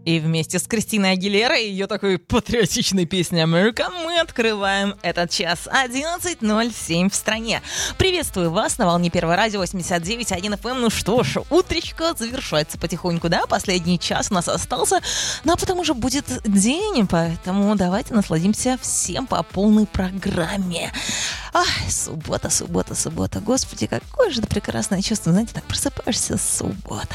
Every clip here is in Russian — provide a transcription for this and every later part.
И вместе с Кристиной Агилерой и ее такой патриотичной песней «American» мы открываем этот час. 11:07 в стране. Приветствую вас на волне Первого радио 89.1 FM. Ну что ж, утречко завершается потихоньку, да? Последний час у нас остался. Ну а потом уже будет день, поэтому давайте насладимся всем по полной программе. Ах, суббота. Господи, какое же это прекрасное чувство. Знаете, так просыпаешься, суббота.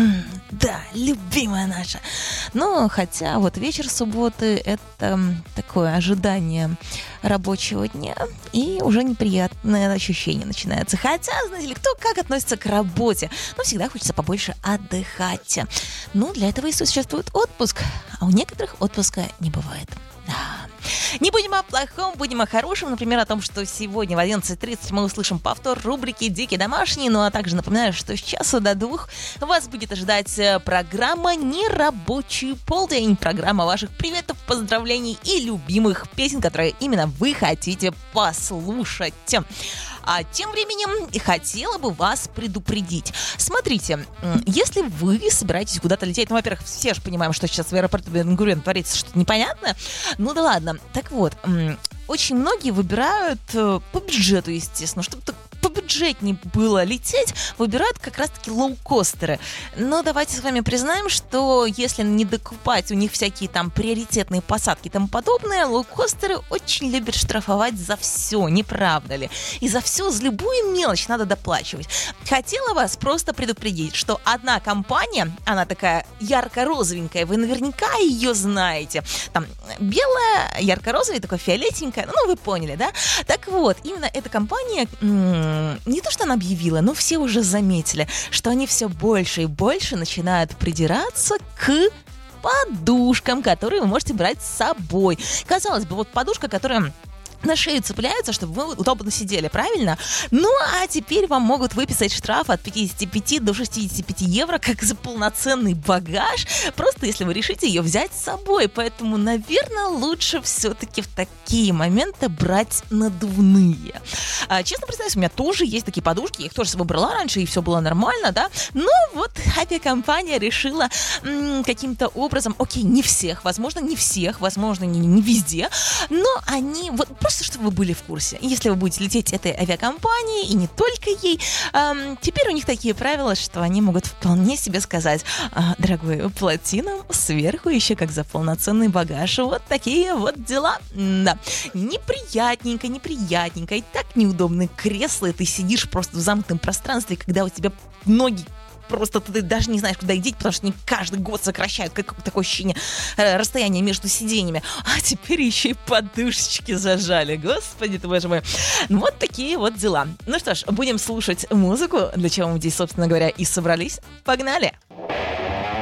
Да, любимая наша. Но хотя вот вечер субботы — это такое ожидание рабочего дня, и уже неприятное ощущение начинается. Хотя, знаете ли, кто как относится к работе? Но всегда хочется побольше отдыхать. Ну, для этого и существует отпуск. А у некоторых отпуска не бывает. Да. Не будем о плохом, будем о хорошем. Например, о том, что сегодня в 11:30 мы услышим повтор рубрики «Дикий домашний». Ну а также напоминаю, что с часу до 2 вас будет ожидать программа «Нерабочий полдень». Программа ваших приветов, поздравлений и любимых песен, которые именно вы хотите послушать. А тем временем хотела бы вас предупредить. Смотрите, если вы собираетесь куда-то лететь, ну, во-первых, все же понимаем, что сейчас в аэропорту Бен-Гурион творится что-то непонятное. Ну да ладно. Так вот, очень многие выбирают по бюджету, естественно, чтобы побюджетнее было лететь, выбирают как раз-таки лоукостеры. Но давайте с вами признаем, что если не докупать у них всякие там приоритетные посадки и тому подобное, лоукостеры очень любят штрафовать за все, не правда ли? И за все, за любую мелочь надо доплачивать. Хотела вас просто предупредить, что одна компания, она такая ярко-розовенькая, вы наверняка ее знаете. Там белая, ярко-розовая, такая фиолетенькая, ну вы поняли, да? Так вот, именно эта компания... Не то, что она объявила, но все уже заметили, что они все больше и больше начинают придираться к подушкам, которые вы можете брать с собой. Казалось бы, вот подушка, которая на шею цепляются, чтобы вы удобно сидели, правильно? Ну, а теперь вам могут выписать штраф от 55 до 65 евро, как за полноценный багаж, просто если вы решите ее взять с собой. Поэтому, наверное, лучше все-таки в такие моменты брать надувные. Честно признаюсь, у меня тоже есть такие подушки, я их тоже с собой брала раньше, и все было нормально, да? Но вот авиакомпания решила каким-то образом, окей, не всех, возможно, не везде, но они... Вот просто, чтобы вы были в курсе. Если вы будете лететь этой авиакомпанией, и не только ей, теперь у них такие правила, что они могут вполне себе сказать: дорогой, плати нам сверху еще как за полноценный багаж. Вот такие вот дела. Да. Неприятненько. И так неудобные кресла, и ты сидишь просто в замкнутом пространстве, когда у тебя ноги просто ты даже не знаешь, куда идти, потому что они каждый год сокращают, как такое ощущение, расстояние между сиденьями. А теперь еще и подушечки зажали. Господи ты, боже мой. Вот такие вот дела. Ну что ж, будем слушать музыку, для чего мы здесь, собственно говоря, и собрались. Погнали!